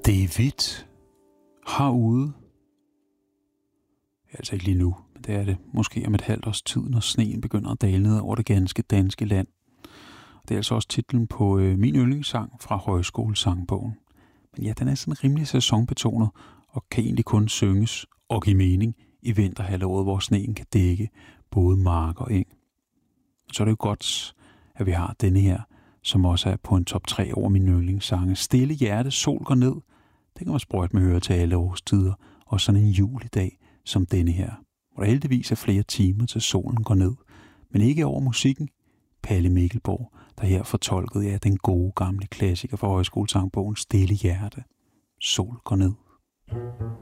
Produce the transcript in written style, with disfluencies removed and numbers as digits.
Det er hvidt herude. Altså ikke lige nu, men det er det måske om et halvt års tid, når sneen begynder at dale ned over det ganske danske land. Det er altså også titlen på min yndlingssang fra Højskolesangbogen. Men ja, den er sådan rimelig sæsonbetonet og kan egentlig kun synges og give mening i vinterhalvåret, hvor sneen kan dække både mark og eng. Så er det jo godt, at vi har denne her, som også er på en top 3 over mine yndlingssange. Stille hjerte, sol går ned. Det kan man sprøjte med høre til alle årstider. Og sådan en juledag som denne her, hvor der heldigvis er flere timer til solen går ned. Men ikke over musikken. Palle Mikkelborg, der her fortolkede den gode gamle klassiker fra Højskolesangbogen Stille hjerte, sol går ned.